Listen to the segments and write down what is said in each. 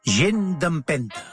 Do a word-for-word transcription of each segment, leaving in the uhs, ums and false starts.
Gent d'empenta.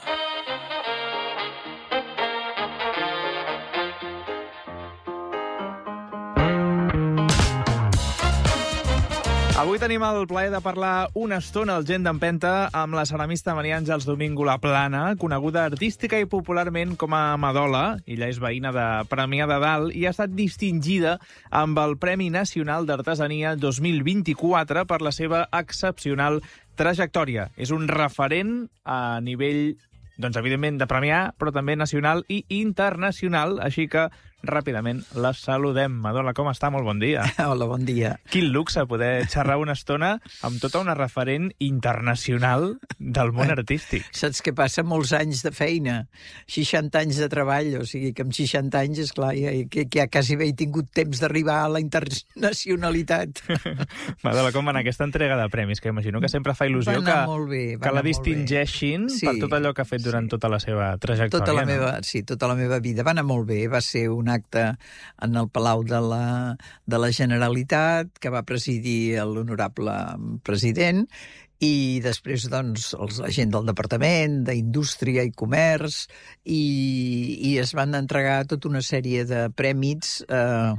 Avui tenim el plaer de parlar una estona al Gent d'Empenta amb la ceramista Maria Àngels Domingo La Plana, coneguda artística i popularment com a Madola. Ella és veïna de Premià de Dalt i ha estat distingida amb el Premi Nacional d'Artesania dos mil vint-i-quatre per la seva excepcional trajectòria. És un referent a nivell, doncs, evidentment, de Premià, però també nacional i internacional, així que ràpidament la saludem. Madola, com està? Molt bon dia. Hola, bon dia. Quin luxe poder xerrar una estona amb tota una referent internacional del món artístic. Saps què passa? Molts anys de feina, seixanta anys de treball, o sigui que amb seixanta anys, esclar, ja, que, que ja quasi bé he tingut temps d'arribar a la internacionalitat. Madola, com va anar aquesta entrega de premis? Que imagino que sempre fa il·lusió que, bé, que la distingeixin sí, per tot allò que ha fet durant sí. tota la seva trajectòria. Tota la no? meva, sí, tota la meva vida. Va anar molt bé, va ser un acte en el Palau de la, de la Generalitat, que va presidir l'honorable president, i després, doncs, els, la gent del Departament d'Indústria i Comerç, i, i es van entregar tota una sèrie de prèmits eh,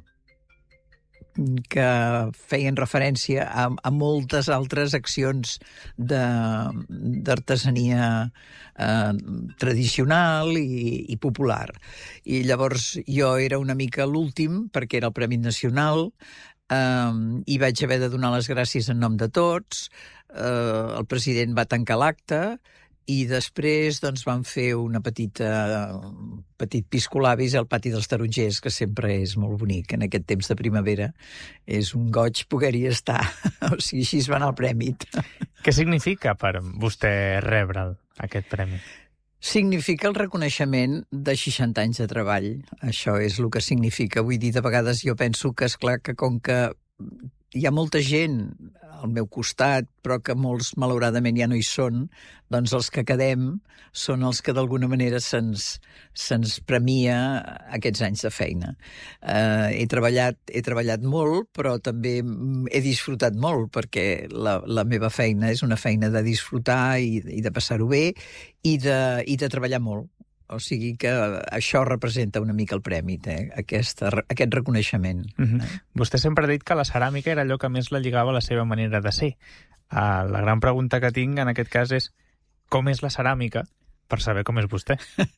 que feien referència a, a moltes altres accions d'artesania eh, tradicional i, i popular. I llavors jo era una mica l'últim, perquè era el Premi Nacional, eh, i vaig haver de donar les gràcies en nom de tots. Eh, el president va tancar l'acte, i després doncs, vam fer una petita, un petit piscolabis al pati dels Tarongers, que sempre és molt bonic en aquest temps de primavera. És un goig poder-hi estar. O sigui, així es va anar el premi. Què significa per vostè rebre'l, aquest premi? Significa el reconeixement de seixanta anys de treball. Això és el que significa. Vull dir, de vegades jo penso que, esclar, que com que hi ha molta gent al meu costat, però que molts, malauradament, ja no hi són, doncs els que quedem són els que d'alguna manera se'ns se'ns premia aquests anys de feina. Eh, he treballat, he treballat molt, però també he disfrutat molt, perquè la, la meva feina és una feina de disfrutar i, i de passar-ho bé i de, i de treballar molt. O sigui que això representa una mica el premi, eh? Aquest, aquest reconeixement. Uh-huh. Vostè sempre ha dit que la ceràmica era allò que més la lligava a la seva manera de ser. Uh, la gran pregunta que tinc en aquest cas és com és la ceràmica per saber com és vostè?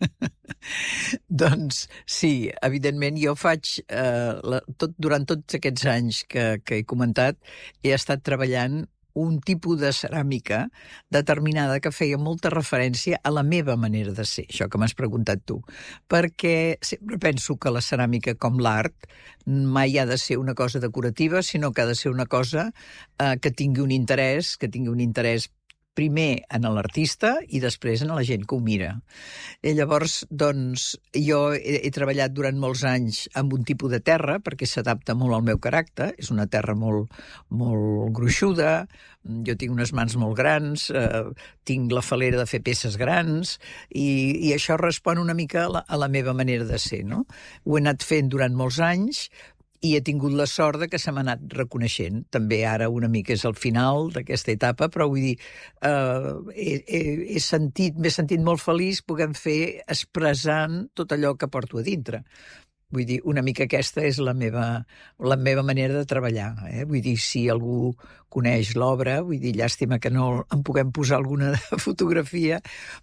Doncs sí, evidentment jo faig, eh, la, tot, durant tots aquests anys que, que he comentat, he estat treballant un tipus de ceràmica determinada que feia molta referència a la meva manera de ser, això que m'has preguntat tu, perquè sempre penso que la ceràmica, com l'art, mai ha de ser una cosa decorativa, sinó que ha de ser una cosa eh, que tingui un interès, que tingui un interès primer en l'artista i després en la gent que ho mira. I llavors, doncs, jo he, he treballat durant molts anys amb un tipus de terra, perquè s'adapta molt al meu caràcter, és una terra molt, molt gruixuda, jo tinc unes mans molt grans, eh, tinc la falera de fer peces grans, i, i això respon una mica a la, a la meva manera de ser, no? Ho he anat fent durant molts anys, i he tingut la sort de que se m'ha anat reconeixent. També ara una mica és el final d'aquesta etapa, però vull dir, eh, he, he, he sentit, m'he sentit molt feliç puguem fer expressant tot allò que porto a dintre. Vull dir, una mica aquesta és la meva, la meva manera de treballar. Eh? Vull dir, si algú coneix l'obra, vull dir, llàstima que no en puguem posar alguna fotografia,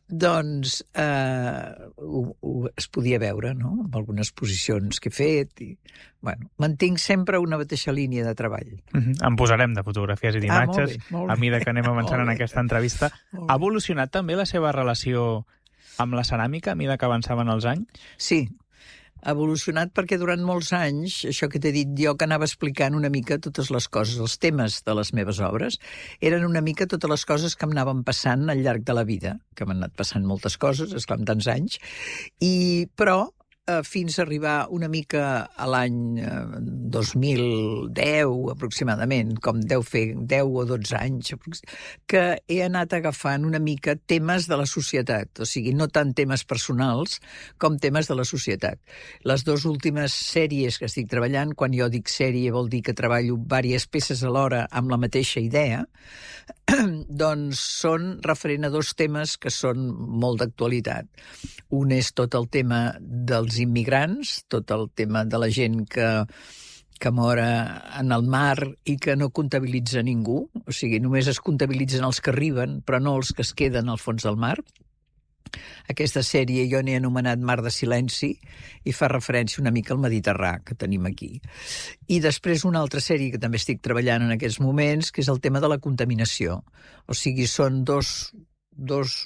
doncs eh, ho, ho, es podia veure, no?, amb algunes posicions que he fet. I, bueno, mantinc sempre una mateixa línia de treball. Uh-huh. En posarem de fotografies i d'imatges ah, a mesura que anem avançant en aquesta entrevista. Ha evolucionat també la seva relació amb la ceràmica a mesura que avançaven els anys? Sí, ha evolucionat perquè durant molts anys, això que t'he dit jo, que anava explicant una mica totes les coses, els temes de les meves obres, eren una mica totes les coses que em anaven passant al llarg de la vida, que m'han anat passant moltes coses, esclar, amb tants anys, i, però eh, fins a arribar una mica a l'any eh, dos mil deu, aproximadament, com deu fer deu o dotze anys, que he anat agafant una mica temes de la societat, o sigui, no tant temes personals com temes de la societat. Les dues últimes sèries que estic treballant, quan jo dic sèrie vol dir que treballo diverses peces alhora amb la mateixa idea, doncs són referent a dos temes que són molt d'actualitat. Un és tot el tema dels immigrants, tot el tema de la gent que que mora en el mar i que no comptabilitza ningú, o sigui, només es comptabilitzen els que arriben, però no els que es queden al fons del mar. Aquesta sèrie jo n'he anomenat Mar de Silenci i fa referència una mica al Mediterrani que tenim aquí. I després una altra sèrie que també estic treballant en aquests moments, que és el tema de la contaminació. O sigui, són dos... dos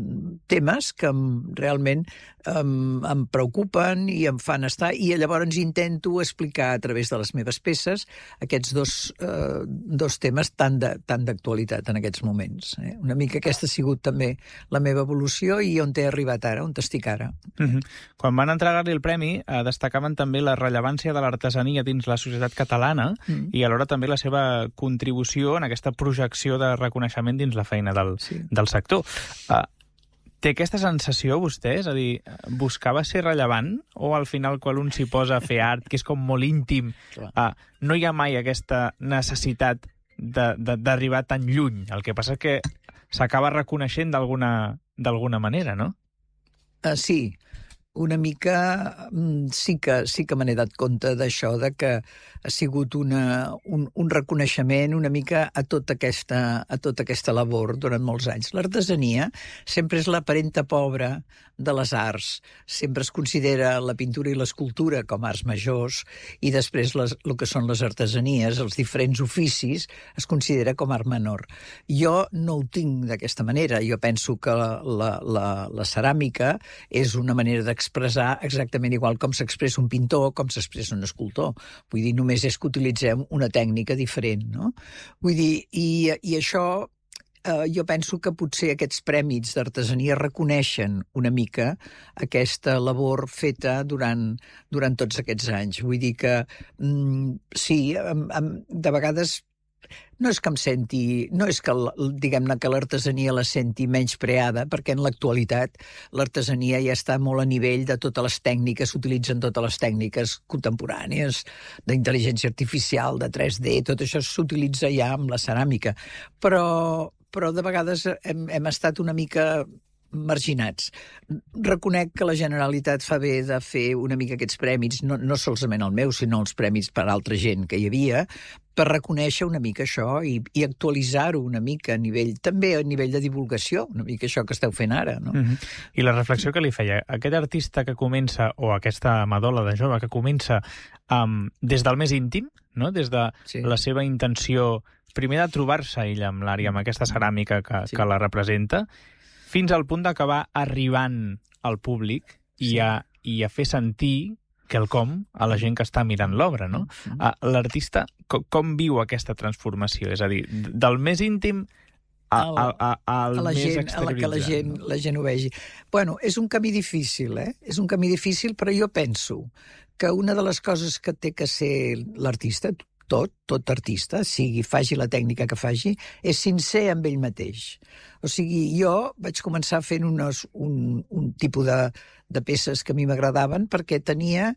temes que realment em, em preocupen i em fan estar, i llavors intento explicar a través de les meves peces aquests dos, eh, dos temes tan d'actualitat en aquests moments. Eh? Una mica aquesta ha sigut també la meva evolució i on he arribat ara, on estic ara. Mm-hmm. Quan van entregar-li el premi, eh, destacaven també la rellevància de l'artesania dins la societat catalana mm. i alhora també la seva contribució en aquesta projecció de reconeixement dins la feina del, sí. del sector. Uh, té aquesta sensació, vostè? És a dir, buscava ser rellevant o al final quan un s'hi posa a fer art, que és com molt íntim, uh, no hi ha mai aquesta necessitat d'arribar tan lluny? El que passa és que s'acaba reconeixent d'alguna d'alguna manera, no? Uh, sí, una mica sí que, sí que me n'he dat compte d'això, de que ha sigut una, un, un reconeixement una mica a tota, aquesta, a tota aquesta labor durant molts anys. L'artesania sempre és la parenta pobra de les arts. Sempre es considera la pintura i l'escultura com arts majors i després les, el que són les artesanies, els diferents oficis, es considera com art menor. Jo no ho tinc d'aquesta manera. Jo penso que la, la, la, la ceràmica és una manera d'expressar exactament igual com s'expressa un pintor, com s'expressa un escultor. Vull dir, només és que utilitzem una tècnica diferent, no? Vull dir, i, i això... Uh, jo penso que potser aquests prèmits d'artesania reconeixen una mica aquesta labor feta durant, durant tots aquests anys. Vull dir que, mm, sí, em, em, de vegades no és que em senti, no és que, diguem-ne, que l'artesania la senti menyspreada, perquè en l'actualitat l'artesania ja està molt a nivell de totes les tècniques, s'utilitzen totes les tècniques contemporànies, d'intel·ligència artificial, de tres D, tot això s'utilitza ja amb la ceràmica. Però, però de vegades hem, hem estat una mica marginats. Reconec que la Generalitat fa bé de fer una mica aquests prèmits, no, no solament el meu, sinó els prèmits per altra gent que hi havia, per reconèixer una mica això i, i actualitzar-ho una mica a nivell, també a nivell de divulgació, una mica això que esteu fent ara, no? Mm-hmm. I la reflexió que li feia, aquest artista que comença, o aquesta Madola de jove que comença um, des del més íntim, no? Des de sí. la seva intenció, primer de trobar-se ell amb l'àrea, amb aquesta ceràmica que, sí. que la representa, fins al punt d'acabar arribant al públic i, sí. a, i a fer sentir quelcom a la gent que està mirant l'obra, no? Mm-hmm. L'artista, com, com viu aquesta transformació? És a dir, del més íntim a, a, a, al a la més gent, exterioritzat. a la que la gent, no? la gent ho vegi. Bueno, és un camí difícil, eh? És un camí difícil, però jo penso que una de les coses que té que ser l'artista, tot, tot artista, sigui, faci la tècnica que faci, és sincer amb ell mateix. O sigui, jo vaig començar fent unes, un, un tipus de, de peces que a mi m'agradaven perquè tenia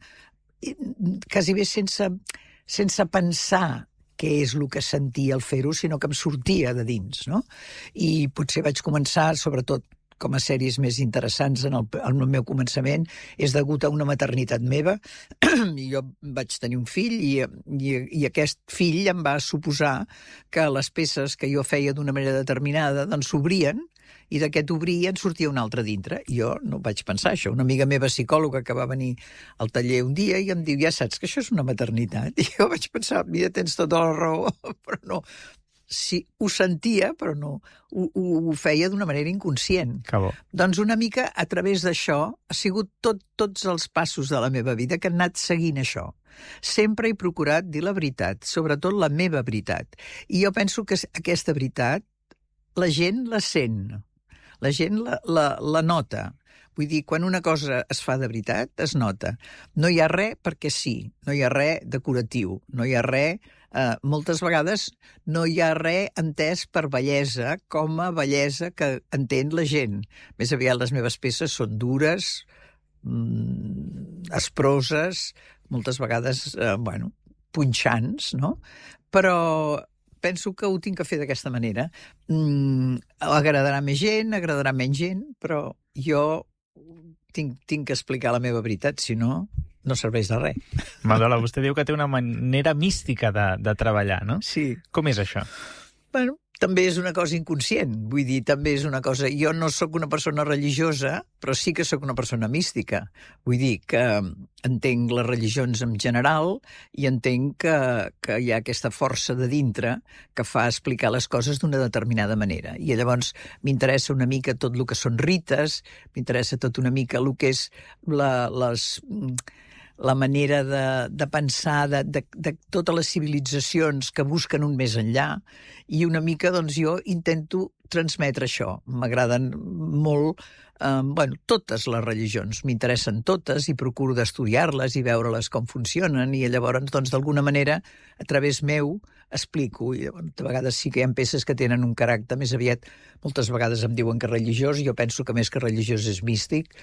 quasi bé sense, sense pensar què és el que sentia al fer-ho, sinó que em sortia de dins, no? I potser vaig començar, sobretot, com a sèries més interessants en el, en el meu començament, és degut a una maternitat meva. I jo vaig tenir un fill i, i, i aquest fill em va suposar que les peces que jo feia d'una manera determinada doncs s'obrien i d'aquest obrir en sortia un altre dintre. Jo no vaig pensar això. Una amiga meva psicòloga que va venir al taller un dia i em diu, ja saps que això és una maternitat? I jo vaig pensar, mira, tens tota la raó, però no... Sí, ho sentia, però no, ho, ho, ho feia d'una manera inconscient. Que bo. Doncs una mica a través d'això ha sigut tot, tots els passos de la meva vida que han anat seguint això. Sempre he procurat dir la veritat, sobretot la meva veritat. I jo penso que aquesta veritat la gent la sent, la gent la, la, la nota. Vull dir, quan una cosa es fa de veritat, es nota. No hi ha res perquè sí, no hi ha res decoratiu, no hi ha res... Uh, moltes vegades no hi ha res entès per bellesa com a bellesa que entén la gent. Més aviat les meves peces són dures, mm, asproses, moltes vegades, uh, bueno, punxants, no? Però, penso que ho tinc que fer d'aquesta manera. Mm, agradarà més gent, agradarà menys gent, però jo tinc, tinc que explicar la meva veritat, si no, no serveix de res. Madola, vostè diu que té una manera mística de, de treballar, no? Sí. Com és això? Bueno, també és una cosa inconscient, vull dir, també és una cosa... Jo no sóc una persona religiosa, però sí que sóc una persona mística. Vull dir que entenc les religions en general i entenc que, que hi ha aquesta força de dintre que fa explicar les coses d'una determinada manera. I llavors m'interessa una mica tot el que són rites, m'interessa tot una mica el que és la, les... la manera de, de pensar de, de, de totes les civilitzacions que busquen un més enllà, i una mica doncs, jo intento transmetre això. M'agraden molt eh, bueno, totes les religions, m'interessen totes i procuro d'estudiar-les i veure-les com funcionen, i llavors doncs, d'alguna manera a través meu explico, i llavors, de vegades sí que hi ha peces que tenen un caràcter més aviat, moltes vegades em diuen que religiós, jo penso que més que religiós és místic,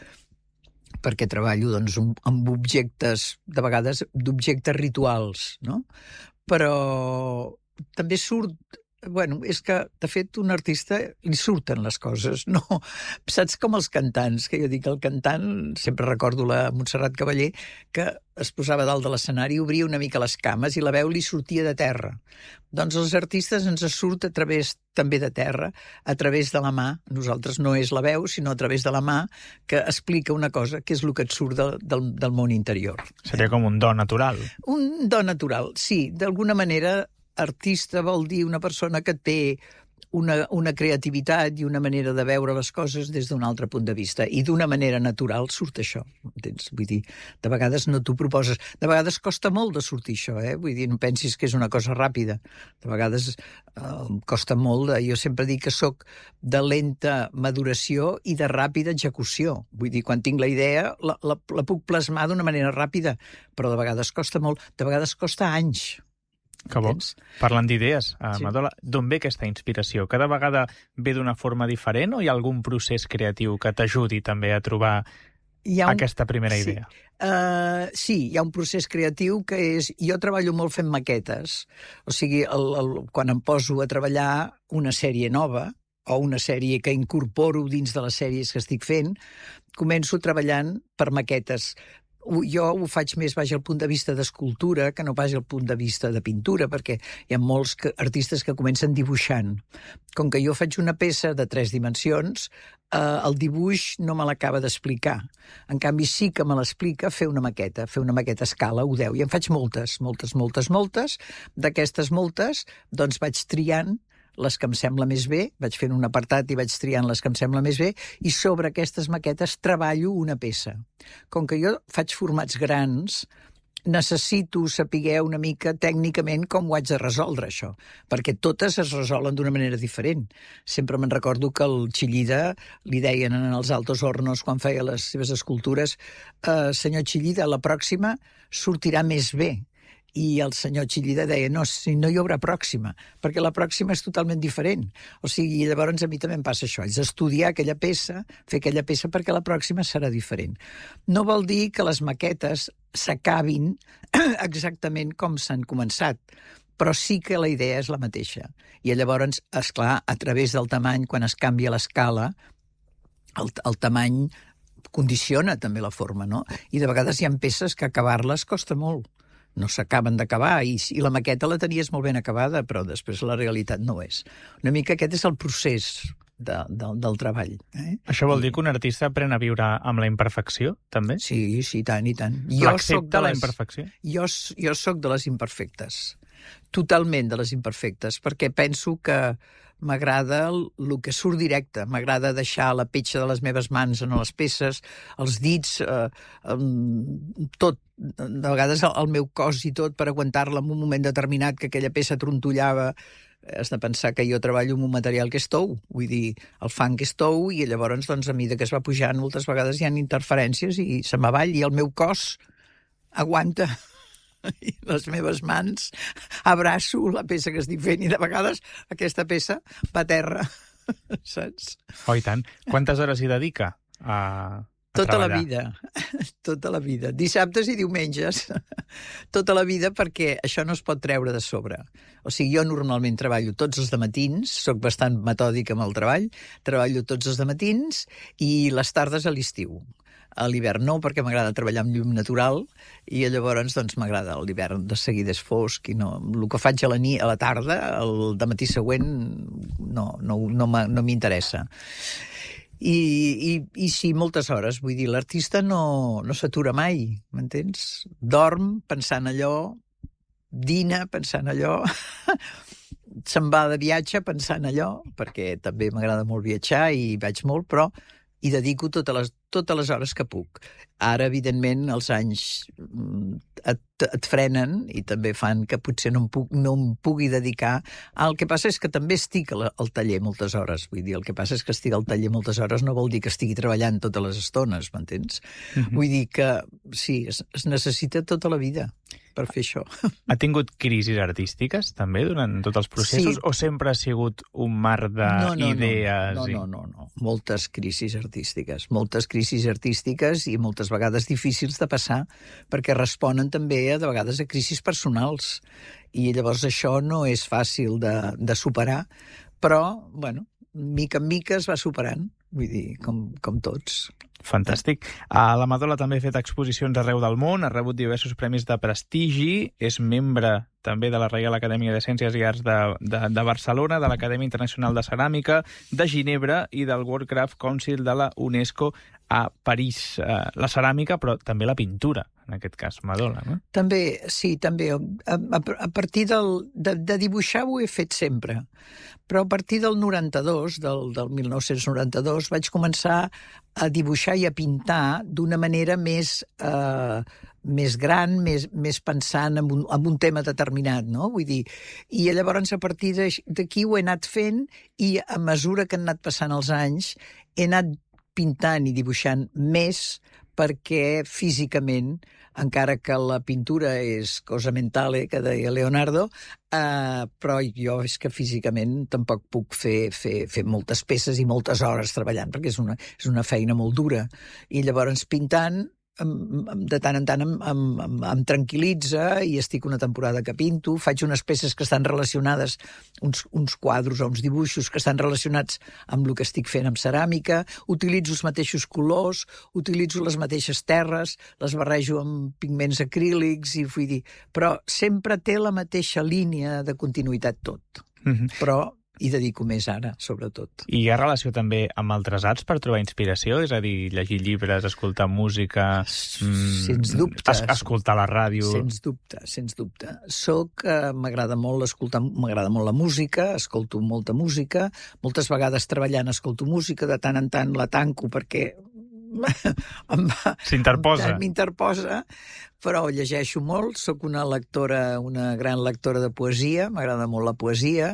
perquè treballo doncs, amb objectes, de vegades, d'objectes rituals, no? Però també surt... Bueno, és que, de fet, un artista li surten les coses, no? Saps com els cantants, que jo dic el cantant, sempre recordo la Montserrat Cavaller, que es posava dalt de l'escenari, obria una mica les cames i la veu li sortia de terra. Doncs els artistes ens surt a través també de terra, a través de la mà. Nosaltres no és la veu, sinó a través de la mà, que explica una cosa que és el que et surt de, del, del món interior. Seria com un do natural. Un do natural, sí. D'alguna manera, artista vol dir una persona que té una, una creativitat i una manera de veure les coses des d'un altre punt de vista. I d'una manera natural surt això. Entens? Vull dir, de vegades no t'ho proposes. De vegades costa molt de sortir això, eh? Vull dir, no pensis que és una cosa ràpida. De vegades eh, costa molt. De... Jo sempre dic que sóc de lenta maduració i de ràpida execució. Vull dir, quan tinc la idea, la, la, la puc plasmar d'una manera ràpida, però de vegades costa molt. De vegades costa anys. Que bo. Parlant d'idees, uh, Sí. Madola, d'on ve aquesta inspiració? Cada vegada ve d'una forma diferent o hi ha algun procés creatiu que t'ajudi també a trobar Hi ha un... aquesta primera sí. idea? Uh, sí, hi ha un procés creatiu que és... Jo treballo molt fent maquetes. O sigui, el, el, quan em poso a treballar una sèrie nova o una sèrie que incorporo dins de les sèries que estic fent, començo treballant per maquetes. Jo ho faig més baix al punt de vista d'escultura que no pas al punt de vista de pintura, perquè hi ha molts que, artistes que comencen dibuixant. Com que jo faig una peça de tres dimensions, eh, el dibuix no me l'acaba d'explicar. En canvi, sí que me l'explica fer una maqueta, fer una maqueta a escala u deu. I en faig moltes, moltes, moltes, moltes. D'aquestes moltes, doncs vaig triant les que em sembla més bé, vaig fent un apartat i vaig triant les que em sembla més bé, i sobre aquestes maquetes treballo una peça. Com que jo faig formats grans, necessito saber una mica tècnicament com ho haig de resoldre, això, perquè totes es resolen d'una manera diferent. Sempre me'n recordo que el Chillida li deien en els Altos Hornos, quan feia les seves escultures, eh, senyor Chillida, la pròxima sortirà més bé. I el senyor Chillida deia, no, si no hi haurà pròxima, perquè la pròxima és totalment diferent. O sigui, llavors a mi també em passa això, és estudiar aquella peça, fer aquella peça perquè la pròxima serà diferent. No vol dir que les maquetes s'acabin exactament com s'han començat, però sí que la idea és la mateixa. I llavors, esclar, a través del tamany, quan es canvia l'escala, el, el tamany condiciona també la forma, no? I de vegades hi ha peces que acabar-les costa molt. No s'acaben d'acabar, i, i la maqueta la tenies molt ben acabada, però després la realitat no és. Una mica aquest és el procés de, de, del treball. Eh? Això vol dir que un artista aprèn a viure amb la imperfecció, també? Sí, sí, tant i tant. Jo soc de la les, imperfecció? Jo, jo soc de les imperfectes. Totalment de les imperfectes, perquè penso que m'agrada el que surt directe, m'agrada deixar la petja de les meves mans en les peces, els dits, eh, tot, de vegades el meu cos i tot per aguantar-la en un moment determinat que aquella peça trontollava. Has de pensar que jo treballo amb un material que és tou, vull dir, el fang és tou, i llavors, doncs, a mesura que es va pujant, moltes vegades hi ha interferències i se m'avall, i el meu cos aguanta. I les meves mans abraço la peça que estic fent, i de vegades aquesta peça va a terra, saps? Oh, i tant. Quantes hores hi dedica a, a Tota treballar. la vida, tota la vida. Dissabtes i diumenges, tota la vida, perquè això no es pot treure de sobre. O sigui, jo normalment treballo tots els dematins, sóc bastant metòdic amb el treball, treballo tots els dematins i les tardes a l'estiu. A l'hivern no, perquè m'agrada treballar amb llum natural i llavors doncs m'agrada l'hivern, de seguida és fosc i no. El que faig a la nit, a la tarda, el dematí següent, no, no, no, no m'interessa. I, i, i sí, moltes hores, vull dir, l'artista no, no s'atura mai, m'entens? Dorm pensant allò, dina pensant allò, se'n va de viatge pensant allò, perquè també m'agrada molt viatjar i vaig molt, però hi dedico totes les, totes les hores que puc. Ara, evidentment, els anys et, et frenen i també fan que potser no em, puc, no em pugui dedicar. El que passa és que també estic al, al taller moltes hores. Vull dir, el que passa és que estic al taller moltes hores no vol dir que estigui treballant totes les estones, m'entens? Mm-hmm. Vull dir que, sí, es, es necessita tota la vida per fer això. Ha tingut crisis artístiques, també, durant tots els processos? Sí. O sempre ha sigut un mar d'idees? No, no, no, no, no, no. Moltes crisis artístiques. Moltes crisis artístiques i moltes vegades difícils de passar, perquè responen també, a, de vegades, a crisis personals. I llavors això no és fàcil de, de superar, però, bueno, mica en mica es va superant. Vull dir, com, com tots. Fantàstic. La Madola també ha fet exposicions arreu del món, ha rebut diversos premis de prestigi, és membre també de la Reial Acadèmia de Ciències i Arts de, de, de Barcelona, de l'Acadèmia Internacional de Ceràmica, de Ginebra i del World Craft Council de la UNESCO a París. La ceràmica, però també la pintura, en aquest cas, Madola, no? També, sí, també. A, a, a partir del, de, de dibuixar ho he fet sempre, però a partir del noranta-dos, del, del mil nou-cents noranta-dos, vaig començar a dibuixar i a pintar d'una manera més, eh, més gran, més, més pensant en un, en un tema determinat, no? Vull dir, i llavors a partir d'aquí ho he anat fent i a mesura que han anat passant els anys he anat pintant i dibuixant més perquè físicament, encara que la pintura és cosa mentale, que deia Leonardo, eh, però jo és que físicament tampoc puc fer, fer, fer moltes peces i moltes hores treballant, perquè és una, és una feina molt dura. I llavors pintant, de tant en tant em, em, em, em tranquil·litza i estic una temporada que pinto, faig unes peces que estan relacionades, uns, uns quadros o uns dibuixos que estan relacionats amb el que estic fent amb ceràmica, utilitzo els mateixos colors, utilitzo les mateixes terres, les barrejo amb pigments acrílics, i vull dir, però sempre té la mateixa línia de continuïtat tot. Mm-hmm. Però hi dedico més ara, sobretot. I hi ha relació també amb altres arts per trobar inspiració? És a dir, llegir llibres, escoltar música... Sens dubte. Es, escoltar la ràdio... Sens dubte, sens dubte. Soc, eh, m'agrada molt escoltar, m'agrada molt la música, escolto molta música, moltes vegades treballant escolto música, de tant en tant la tanco perquè... S'interposa. M'interposa, però llegeixo molt, sóc una lectora, una gran lectora de poesia, m'agrada molt la poesia,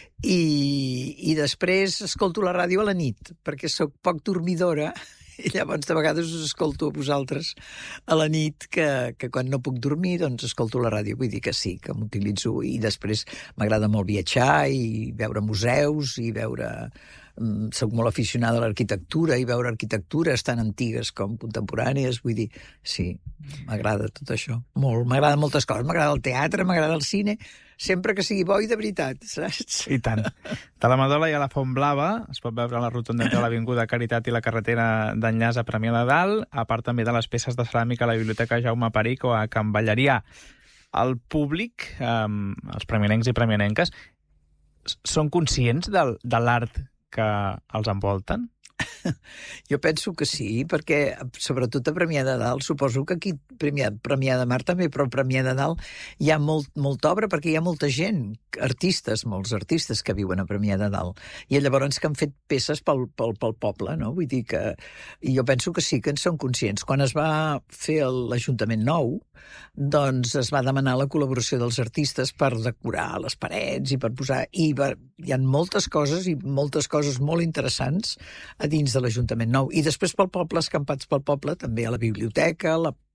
i, i després escolto la ràdio a la nit, perquè sóc poc dormidora, i llavors de vegades us escolto a vosaltres a la nit, que, que quan no puc dormir doncs escolto la ràdio, vull dir que sí, que m'utilitzo, i després m'agrada molt viatjar i veure museus i veure... Soc molt aficionada a l'arquitectura i veure arquitectures tan antigues com contemporànies, vull dir, sí, m'agrada tot això, molt, m'agraden moltes coses, m'agrada el teatre, m'agrada el cine, sempre que sigui bo i de veritat, saps? I tant. De la Madola hi ha la Font Blava, es pot veure a la rotonda entre l'Avinguda Caritat i la carretera d'enllaç a Premià de Dalt, a part també de les peces de ceràmica a la Biblioteca Jaume Peric o a Can Ballerià. El públic, eh, els premianencs i premianenques, són conscients del, de l'art que els envolten? Jo penso que sí, perquè sobretot a Premià de Dalt, suposo que aquí Premià, Premià de Mar també, però a Premià de Dalt hi ha molt, molta obra perquè hi ha molta gent, artistes, molts artistes que viuen a Premià de Dalt, i llavors que han fet peces pel, pel, pel poble, no? Vull dir que... I jo penso que sí que en són conscients. Quan es va fer l'Ajuntament nou, doncs es va demanar la col·laboració dels artistes per decorar les parets i per posar... I va... hi ha moltes coses i moltes coses molt interessants a dins de l'Ajuntament nou. I després pel poble, escampats pel poble, també a la biblioteca, la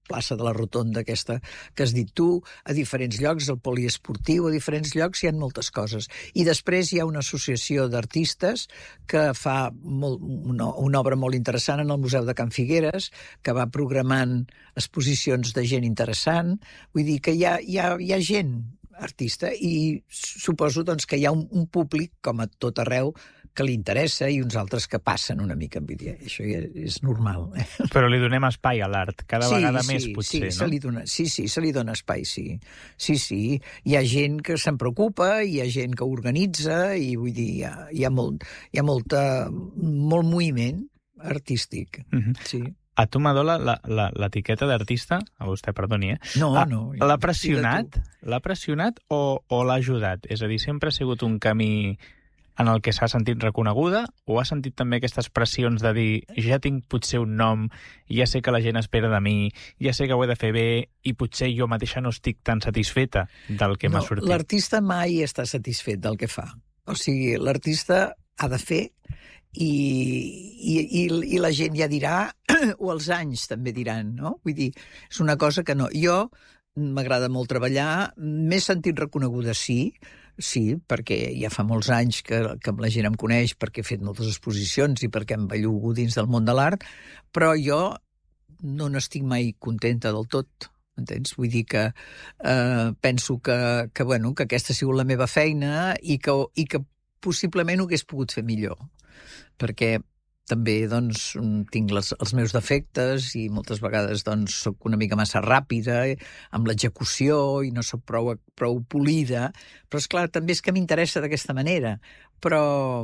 plaça de la Rotonda aquesta que has dit tu, a diferents llocs, al poliesportiu, a diferents llocs hi ha moltes coses. I després hi ha una associació d'artistes que fa molt, una, una obra molt interessant en el Museu de Can Figueres, que va programant exposicions de gent interessant. Vull dir que hi ha, hi ha, hi ha gent artista i suposo doncs, que hi ha un, un públic, com a tot arreu, que li interessa i uns altres que passen una mica. Vull dir, això ja és normal. Eh? Però li donem espai a l'art, cada sí, vegada sí, més, potser, sí, no? Se li dona, sí, sí, se li dona espai, sí. Sí, sí. Hi ha gent que se'n preocupa, hi ha gent que organitza, i vull dir, hi ha, hi ha, molt, hi ha molta, molt moviment artístic. Mm-hmm. Sí. A tu, Madola, l'etiqueta d'artista, a vostè, perdoni, eh? No, no. L'ha pressionat? L'ha pressionat o, o l'ha ajudat? És a dir, sempre ha sigut un camí en el que s'ha sentit reconeguda, o ha sentit també aquestes pressions de dir ja tinc potser un nom, ja sé que la gent espera de mi, ja sé que ho he de fer bé, i potser jo mateixa no estic tan satisfeta del que no, m'ha sortit? L'artista mai està satisfet del que fa. O sigui, l'artista ha de fer i, i, i, i la gent ja dirà, o els anys també diran, no? Vull dir, és una cosa que no... Jo m'agrada molt treballar, m'he sentit reconeguda, sí, sí, perquè ja fa molts anys que, que la gent em coneix, perquè he fet moltes exposicions i perquè em bellugo dins del món de l'art, però jo no n'estic mai contenta del tot, entens? Vull dir que eh, penso que, que, bueno, que aquesta ha sigut la meva feina i que, i que possiblement ho hagués pogut fer millor, perquè també doncs, tinc les, els meus defectes i moltes vegades doncs, soc una mica massa ràpida amb l'execució i no soc prou, prou polida, però esclar, també és que m'interessa d'aquesta manera, però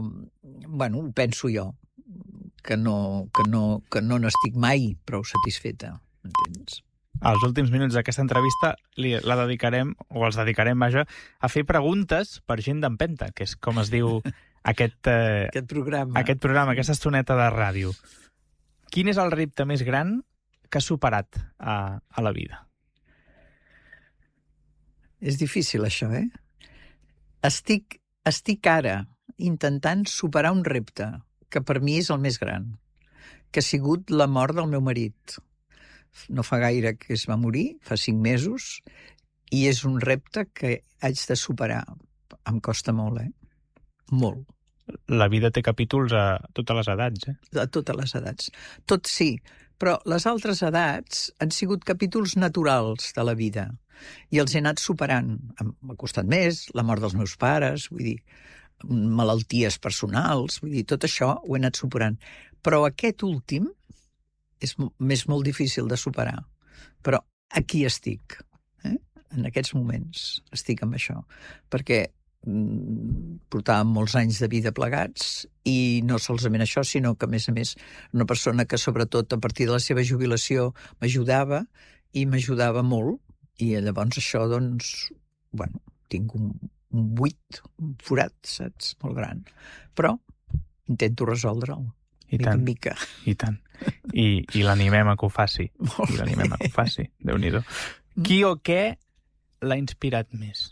bueno, ho penso jo, que no, que no, que no n'estic mai prou satisfeta, entens? Els últims minuts d'aquesta entrevista li, la dedicarem, o els dedicarem, vaja, a fer preguntes per gent d'empenta, que és com es diu aquest, eh, aquest programa, aquest programa, aquesta estoneta de ràdio. Quin és el repte més gran que ha superat a, a la vida? És difícil, això, eh? Estic, estic ara intentant superar un repte que per mi és el més gran, que ha sigut la mort del meu marit. No fa gaire que es va morir, fa cinc mesos, i és un repte que haig de superar. Em costa molt, eh? Molt. La vida té capítols a totes les edats, eh? A totes les edats. Tot sí, però les altres edats han sigut capítols naturals de la vida i els he anat superant. M'ha costat més, la mort dels meus pares, vull dir, malalties personals, vull dir, tot això ho he anat superant. Però aquest últim és més molt difícil de superar. Però aquí estic, eh? En aquests moments estic amb això, perquè portàvem molts anys de vida plegats i no solament això, sinó que a més a més una persona que sobretot a partir de la seva jubilació m'ajudava i m'ajudava molt, i llavors això doncs, bueno, tinc un, un buit, un forat, saps? Molt gran, però intento resoldre'l I mica tant, en mica. I tant. I, i l'animem a que ho faci. I l'animem a que ho faci. Déu-n'hi-do. Qui o què l'ha inspirat més?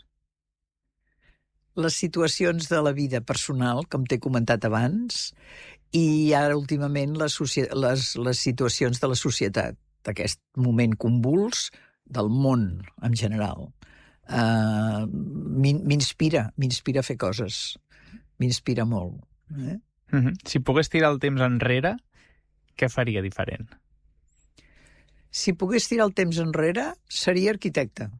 Les situacions de la vida personal, com t'he comentat abans, i ara últimament les, les, les situacions de la societat, d'aquest moment convuls del món en general. Uh, m'inspira, m'inspira a fer coses. M'inspira molt. Eh? Mm-hmm. Si pogués tirar el temps enrere, què faria diferent? Si pogués tirar el temps enrere, seria arquitecte.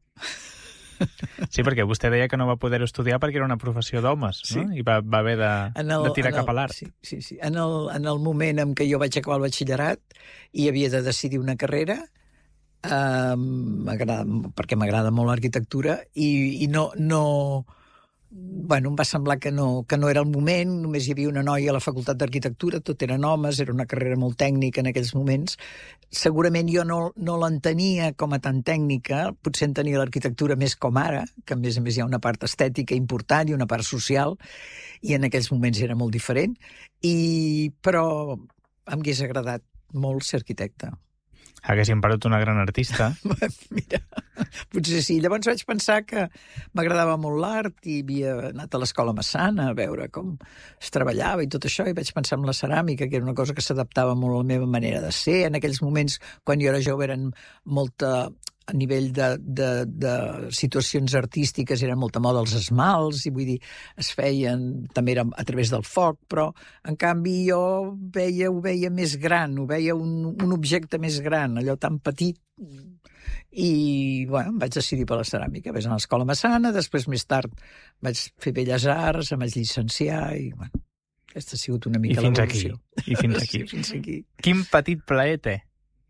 Sí, perquè vostè deia que no va poder estudiar perquè era una professió d'homes, sí. No? I va, va haver de, el, de tirar el, cap a l'art. Sí, sí, sí. En el, en el moment en què jo vaig acabar el batxillerat i havia de decidir una carrera, eh, m'agrada, perquè m'agrada molt l'arquitectura, i, i no... no bueno, em va semblar que no, que no era el moment, només hi havia una noia a la facultat d'arquitectura, tot eren homes, era una carrera molt tècnica en aquells moments. Segurament jo no, no l'entenia com a tan tècnica, potser entenia l'arquitectura més com ara, que a més a més hi ha una part estètica important i una part social, i en aquells moments era molt diferent, i, però em hagués agradat molt ser arquitecte. Haguéssim perdut una gran artista. Mira, potser sí. Llavors vaig pensar que m'agradava molt l'art i havia anat a l'escola Massana a veure com es treballava i tot això, i vaig pensar en la ceràmica, que era una cosa que s'adaptava molt a la meva manera de ser. En aquells moments, quan jo era jove, eren molta... a nivell de, de, de situacions artístiques eren molta moda els esmalts, i vull dir, es feien, també era a través del foc, però en canvi jo veia, ho veia més gran, ho veia un, un objecte més gran, allò tan petit, i bueno, em vaig decidir per la ceràmica. Vaig anar a l'escola Massana, després més tard vaig fer Belles Arts, em vaig llicenciar, i bueno, aquesta ha sigut una mica l'evolució. I fins aquí. Sí, fins aquí. Quin petit plaer té?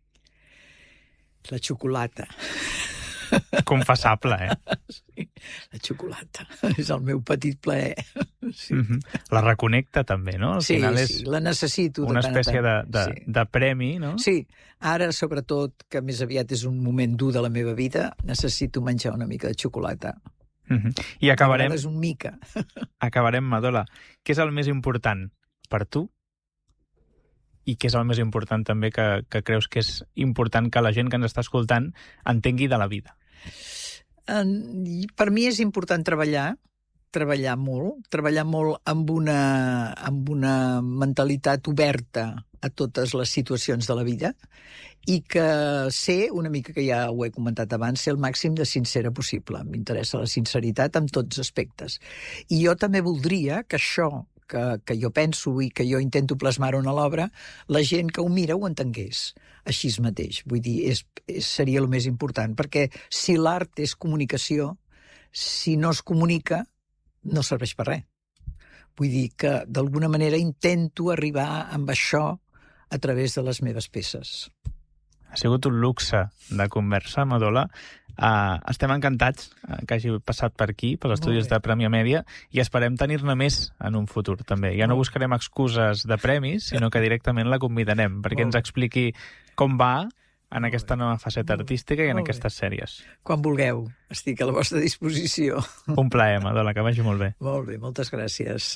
La xocolata. Confessable, eh? Sí, la xocolata. És el meu petit plaer. Sí, mm-hmm. La reconnecta també, no? Al sí, final és sí, la necessito. una espècie de, de, sí. de premi, no? Sí, ara sobretot, que més aviat és un moment dur de la meva vida, necessito menjar una mica de xocolata. Mm-hmm. I acabarem... És un mica. Acabarem, Madola. Què és el més important per tu? I què és el més important també que, que creus que és important que la gent que ens està escoltant entengui de la vida? En, per mi és important treballar, treballar molt, treballar molt amb una, amb una mentalitat oberta a totes les situacions de la vida, i que ser, una mica que ja ho he comentat abans, ser el màxim de sincera possible. M'interessa la sinceritat en tots aspectes. I jo també voldria que això Que, que jo penso i que jo intento plasmar-ho a l'obra, la gent que ho mira ho entengués així mateix. Vull dir, és, és, seria el més important, perquè si l'art és comunicació, si no es comunica, no serveix per res. Vull dir que, d'alguna manera, intento arribar amb això a través de les meves peces. Ha sigut un luxe de conversa, Madola. Uh, estem encantats uh, que hagi passat per aquí, pels estudis de Premià Mèdia, i esperem tenir-ne més en un futur, també. Ja no buscarem excuses de premis, sinó que directament la convidarem perquè ens expliqui com va en aquesta nova faceta artística i en aquestes sèries. Quan vulgueu, estic a la vostra disposició. Un plaer, Madola, que vagi molt bé. Molt bé, moltes gràcies.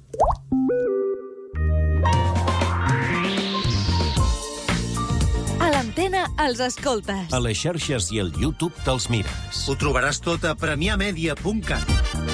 A l'Antena els escoltes. A les xarxes i al YouTube te'ls mires. Ho trobaràs tot a premià media punt cat.